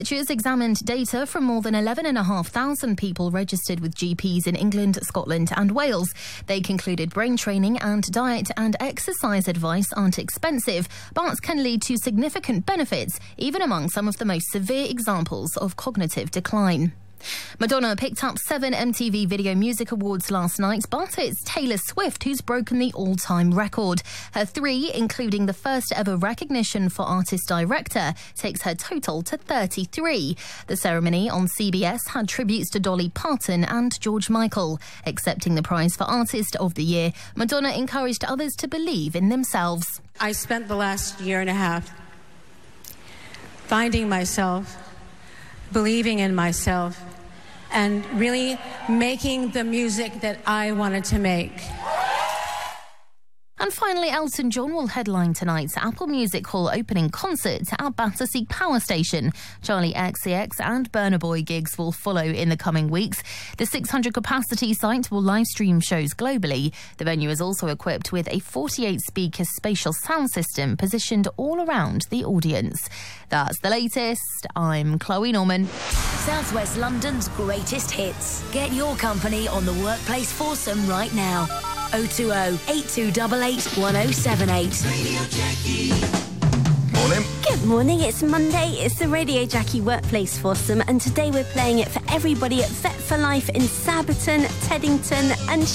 Researchers examined data from more than 11,500 people registered with GPs in England, Scotland and Wales. They concluded brain training and diet and exercise advice aren't expensive, but can lead to significant benefits, even among some of the most severe examples of cognitive decline. Madonna picked up 7 MTV Video Music Awards last night, but it's Taylor Swift who's broken the all-time record. Her 3, including the first ever recognition for Artist Director, takes her total to 33. The ceremony on CBS had tributes to Dolly Parton and George Michael. Accepting the prize for Artist of the Year, Madonna encouraged others to believe in themselves. I spent the last year and a half finding myself, believing in myself, and really making the music that I wanted to make. And finally, Elton John will headline tonight's Apple Music Hall opening concert at Battersea Power Station. Charlie XCX and Burna Boy gigs will follow in the coming weeks. The 600-capacity site will live stream shows globally. The venue is also equipped with a 48-speaker spatial sound system positioned all around the audience. That's the latest. I'm Chloe Norman. South West London's greatest hits. Get your company on the Workplace Foursome right now. 020 8288 1078. Radio Jackie. Morning. Good morning, it's Monday, it's the Radio Jackie Workplace Foursome, and today we're playing it for everybody at Vet for Life in Saberton, Teddington and